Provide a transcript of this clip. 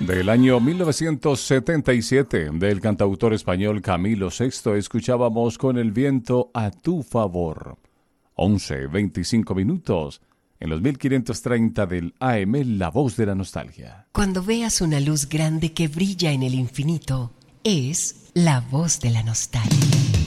Del año 1977, del cantautor español Camilo Sesto, escuchábamos Con el viento a tu favor. 11:25 minutos, en los 1530 del AM, La Voz de la Nostalgia. Cuando veas una luz grande que brilla en el infinito, es La Voz de la Nostalgia.